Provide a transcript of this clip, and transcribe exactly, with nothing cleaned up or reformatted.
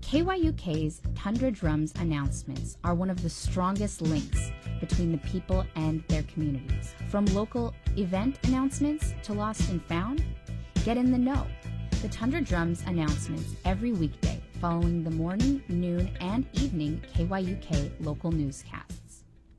K Y U K's Tundra Drums announcements are one of the strongest links between the people and their communities. From local event announcements to lost and found, get in the know. The Tundra Drums announcements every weekday following the morning, noon, and evening K Y U K local newscast.